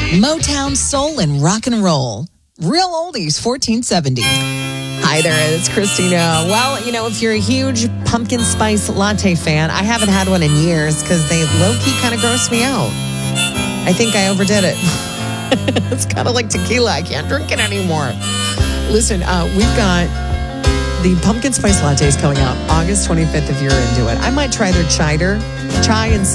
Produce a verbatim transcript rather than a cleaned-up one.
Motown, soul, and rock and roll. Real oldies, fourteen seventy. Hi there, it's Christina. Well, you know, if you're a huge pumpkin spice latte fan, I haven't had one in years because they low-key kind of gross me out. I think I overdid it. It's kind of like tequila. I can't drink it anymore. Listen, uh, we've got the pumpkin spice lattes coming out August twenty-fifth if you're into it. I might try their chider, chai and